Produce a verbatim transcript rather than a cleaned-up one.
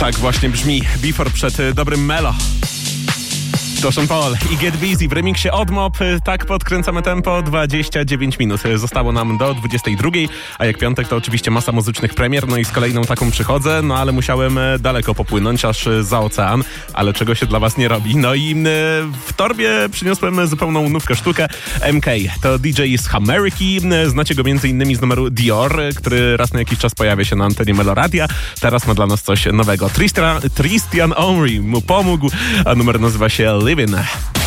Tak właśnie brzmi Before przed dobrym Melo. To Sean Paul i Get Busy w remiksie od Mob. Tak podkręcamy tempo. dwadzieścia dziewięć minut zostało nam do dwudziestej drugiej, a jak piątek to oczywiście masa muzycznych premier, no i z kolejną taką przychodzę, no ale musiałem daleko popłynąć, aż za ocean, ale czego się dla was nie robi. No i w torbie przyniosłem zupełną nówkę sztukę. M K to D J z Ameryki, znacie go między innymi z numeru Dior, który raz na jakiś czas pojawia się na antenie Meloradia. Teraz ma dla nas coś nowego. Tristan, Tristan Omri mu pomógł, a numer nazywa się Livin'.